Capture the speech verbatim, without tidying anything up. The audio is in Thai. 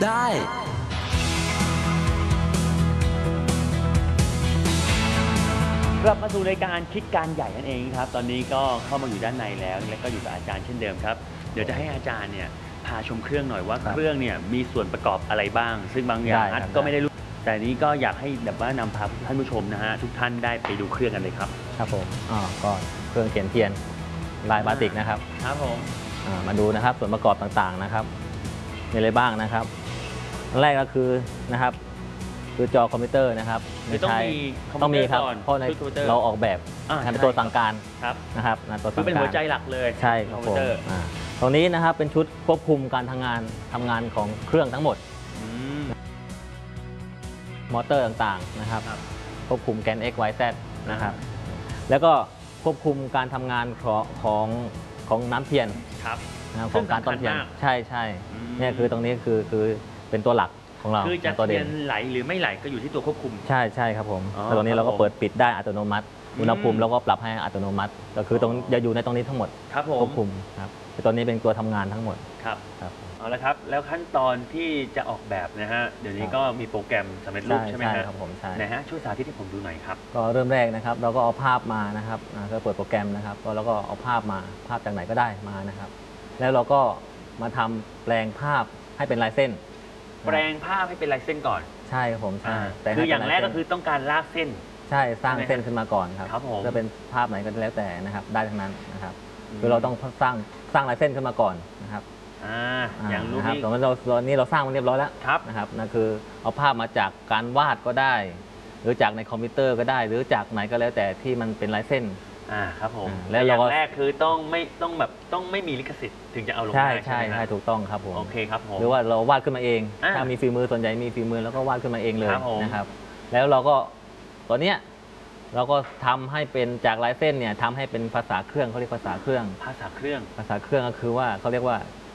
ได้กลับมาสู่รายการคิดการใหญ่นั่นเองครับตอนนี้ก็เข้ามาอยู่ด้านในแล้วและก็อยู่กับอาจารย์เช่นเดิมครับเดี๋ยวจะให้อาจารย์เนี่ยพาชมเครื่องหน่อยว่าเครื่องเนี่ยมีส่วนประกอบอะไรบ้างซึ่งบางอย่างอัดก็ไม่ได้รู้แต่นี้ก็อยากให้แบบว่านำพาท่านผู้ชมนะฮะทุกท่านได้ไปดูเครื่องกันเลยครับครับผมอ๋อก็เครื่องเขียนเทียนลายบาติกนะครับครับผมมาดูนะครับส่วนประกอบต่างๆนะครับมีอะไรบ้างนะครับอันแรกก็คือนะครับคือจอคอมพิวเตอร์นะครับไม่ใช่ต้องมีครับเพราะในเราออกแบบเป็นตัวสั่งการนะครับตัวสั่งการเป็นหัวใจหลักเลยใช่ครับผมตรงนี้นะครับเป็นชุดควบคุมการทำงานทำงานของเครื่องทั้งหมดมอเตอร์ต่างๆนะครับควบคุมแกน X Y Z นะครับแล้วก็ควบคุมการทำงานของของของน้ำเทียนของการต้นเทียนใช่ใช่เนี่ยคือตรงนี้คือคือเป็นตัวหลักของเราคือจะเทียนไหลหรือไม่ไหลก็อยู่ที่ตัวควบคุมใช่ใช่ครับผมแล้วตรงนี้เราก็เปิดปิดได้อัตโนมัติอุณหภูมิเราก็ปรับให้อัตโนมัติก็คือตรงจะอยู่ในตรงนี้ทั้งหมดควบคุมครับตัวนี้เป็นตัวทำงานทั้งหมดครับครับเอาละครับแล้วขั้นตอนที่จะออกแบบนะฮะเดี๋ยวนี้ก็มีโปรแกรมสำเร็จรูปใช่ไหมครับผมใช่นะฮะช่วยสาธิตให้ผมดูหน่อยครับก็เริ่มแรกนะครับเราก็เอาภาพมานะครับก็เปิดโปรแกรมนะครับก็แล้วก็เอาภาพมาภาพจากไหนก็ได้มานะครับแล้วเราก็มาทำแปลงภาพให้เป็นลายเส้นแปลงภาพให้เป็นลายเส้นก่อนใช่ผมใช่คืออย่างแรกก็คือต้องการลากเส้นใช่สร้างเส้นขึ้นมาก่อนครับจะเป็นภาพไหนก็แล้วแต่นะครับได้ทั้งนั้นนะครับคือเราต้องสร้างสร้างลายเส้นขึ้นมาก่อนนะครับอ่าอย่างรูปนี้ตอนนี้เราตอนนี้เราสร้างมันเรียบร้อยแล้วนะครับนั่นคือเอาภาพมาจากการวาดก็ได้ หรือจากในคอมพิวเตอร์ก็ได้ หรือจากไหนก็แล้วแต่ที่มันเป็นลายเส้นอ่าครับผมแล้วอย่างแรกคือต้องไม่ต้องแบบต้องไม่มีลิขสิทธิ์ถึงจะเอาลงได้ใช่ใช่ใช่ถูกต้องครับผมโอเคครับผมหรือว่าเราวาดขึ้นมาเองถ้ามีฝีมือส่วนใหญ่มีฝีมือแล้วก็วาดขึ้นมาเองเลยนะครับแล้วเราก็ตัวเนี้ยเราก็ทำให้เป็นจากลายเส้นเนี่ยทำให้เป็นภาษาเครื่องเขาเรียกภาษาเครื่องภาษาเครื่องภาษาเครื่องก็คือว่าเขาเรียกว่า